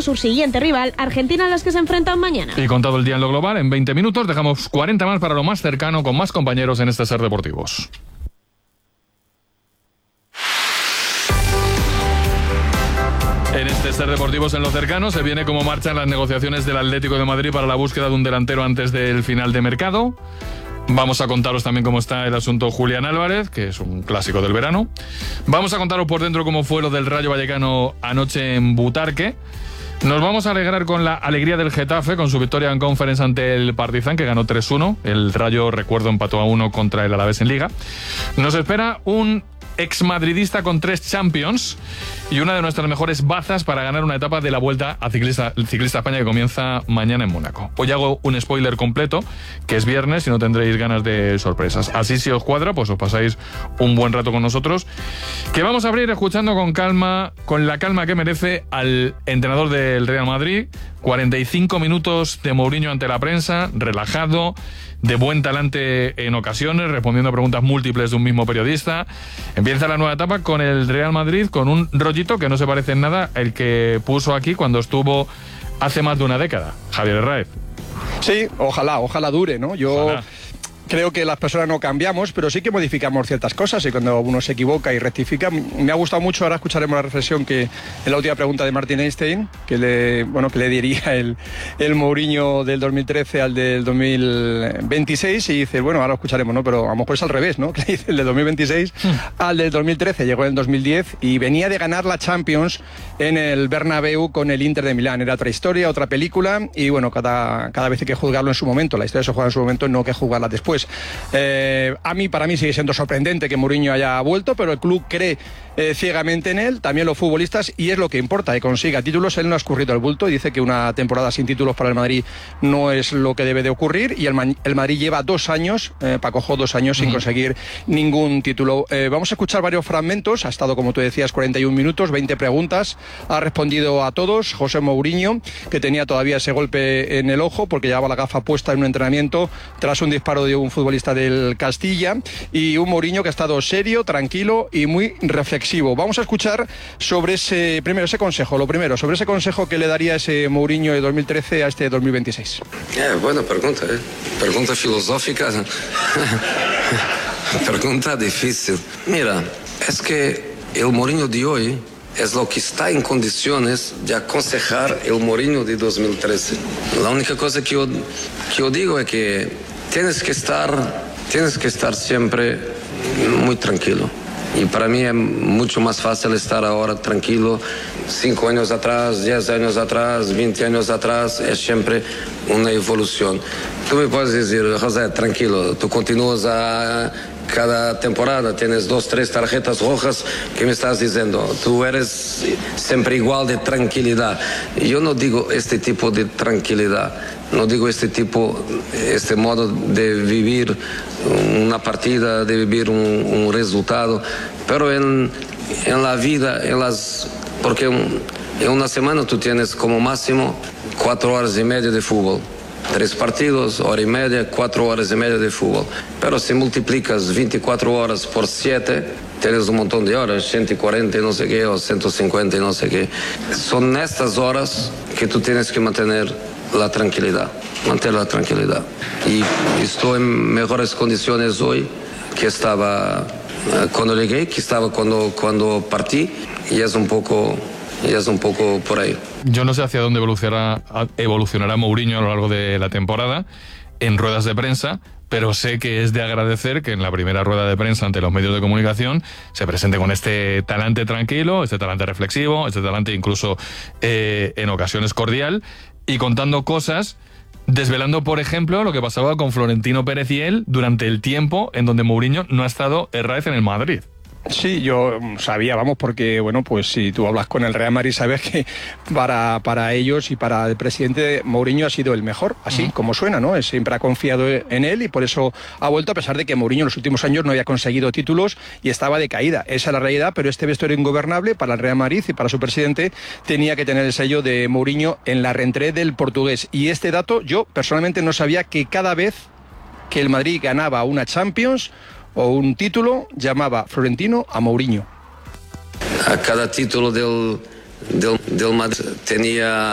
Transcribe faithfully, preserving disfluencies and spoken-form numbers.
su siguiente rival, Argentina, a las que se enfrentan mañana. Y contado el día en lo global, en veinte minutos dejamos cuarenta más para lo más cercano con más compañeros en este Ser Deportivos. En este Ser Deportivos en lo cercano se viene cómo marchan las negociaciones del Atlético de Madrid para la búsqueda de un delantero antes del final de mercado. Vamos a contaros también cómo está el asunto Julián Álvarez, que es un clásico del verano. Vamos a contaros por dentro cómo fue lo del Rayo Vallecano anoche en Butarque. Nos vamos a alegrar con la alegría del Getafe, con su victoria en Conference ante el Partizan, que ganó tres uno. El Rayo, recuerdo, empató a uno contra el Alavés en Liga. Nos espera un exmadridista con tres Champions y una de nuestras mejores bazas para ganar una etapa de la Vuelta a Ciclista, Ciclista España, que comienza mañana en Mónaco. Hoy hago un spoiler completo, que es viernes y no tendréis ganas de sorpresas. Así, si os cuadra, pues os pasáis un buen rato con nosotros, que vamos a abrir escuchando con calma, con la calma que merece al entrenador del Real Madrid. cuarenta y cinco minutos de Mourinho ante la prensa, relajado, de buen talante en ocasiones, respondiendo a preguntas múltiples de un mismo periodista. Empieza la nueva etapa con el Real Madrid, con un rollito que no se parece en nada el que puso aquí cuando estuvo hace más de una década, Javier Herráez. Sí, ojalá, ojalá dure, ¿no? Yo... Ojalá. Creo que las personas no cambiamos, pero sí que modificamos ciertas cosas, y cuando uno se equivoca y rectifica. Me ha gustado mucho, ahora escucharemos la reflexión que en la última pregunta de Martin Einstein, que le, bueno, que le diría el, el Mourinho del dos mil trece al del dos mil veintiséis, y dice, bueno, ahora lo escucharemos, ¿no? Pero a lo mejor es al revés, ¿no? Que le dice el del dos mil veintiséis al del dos mil trece, llegó en el dos mil diez y venía de ganar la Champions en el Bernabéu con el Inter de Milán. Era otra historia, otra película, y bueno, cada, cada vez hay que juzgarlo en su momento. La historia se juega en su momento, no que jugarla después. Eh, a mí, para mí sigue siendo sorprendente que Mourinho haya vuelto, pero el club cree eh, ciegamente en él, también los futbolistas, y es lo que importa, que consiga títulos. Él no ha escurrido el bulto y dice que una temporada sin títulos para el Madrid no es lo que debe de ocurrir, y el, el Madrid lleva dos años, eh, Paco Jo, dos años sin conseguir ningún título. Eh, vamos a escuchar varios fragmentos. Ha estado, como tú decías, cuarenta y un minutos, veinte preguntas, ha respondido a todos. José Mourinho, que tenía todavía ese golpe en el ojo porque llevaba la gafa puesta en un entrenamiento tras un disparo de un futbolista del Castilla, y un Mourinho que ha estado serio, tranquilo y muy reflexivo. Vamos a escuchar sobre ese, primero, ese consejo, lo primero, sobre ese consejo que le daría ese Mourinho de dos mil trece a este dos mil veintiséis. É, buena pregunta, ¿eh? Pergunta filosófica. Pergunta difícil. Mira, es que el Mourinho de hoy es lo que está en condiciones de aconsejar el Mourinho de dos mil trece. La única cosa que yo, que yo digo es que tienes que estar, tienes que estar siempre muy tranquilo. Y para mí es mucho más fácil estar ahora tranquilo. Cinco años atrás, diez años atrás, veinte años atrás, es siempre una evolución. Tú me puedes decir, José, tranquilo, tú continúas a... Cada temporada tienes dos, tres tarjetas rojas. ¿Qué me estás diciendo? Tú eres siempre igual de tranquilidad. Yo no digo este tipo de tranquilidad, no digo este tipo, este modo de vivir una partida, de vivir un, un resultado, pero en, en la vida, en las, porque en una semana tú tienes como máximo cuatro horas y media de fútbol. Tres partidos, hora y media, cuatro horas y media de fútbol. Pero si multiplicas veinticuatro horas por siete, tienes un montón de horas, ciento cuarenta y no sé qué, o ciento cincuenta y no sé qué. Son estas horas que tú tienes que mantener la tranquilidad, mantener la tranquilidad. Y estoy en mejores condiciones hoy que estaba cuando llegué, que estaba cuando, cuando partí, y es un poco... Y es un poco por ahí. Yo no sé hacia dónde evolucionará, evolucionará Mourinho a lo largo de la temporada en ruedas de prensa, pero sé que es de agradecer que en la primera rueda de prensa ante los medios de comunicación se presente con este talante tranquilo, este talante reflexivo, este talante incluso eh, en ocasiones cordial, y contando cosas, desvelando, por ejemplo, lo que pasaba con Florentino Pérez y él durante el tiempo en donde Mourinho no ha estado Herráez en el Madrid. Sí, yo sabía, vamos, porque, bueno, pues si tú hablas con el Real Madrid sabes que para, para ellos y para el presidente, Mourinho ha sido el mejor, así uh-huh. como suena, ¿no? Siempre ha confiado en él y por eso ha vuelto, a pesar de que Mourinho en los últimos años no había conseguido títulos y estaba de caída. Esa es la realidad, pero este vestuario ingobernable para el Real Madrid y para su presidente tenía que tener el sello de Mourinho en la reentrée del portugués. Y este dato, yo personalmente no sabía que cada vez que el Madrid ganaba una Champions o un título, llamaba Florentino a Mourinho. A cada título del, del, del Madrid tenía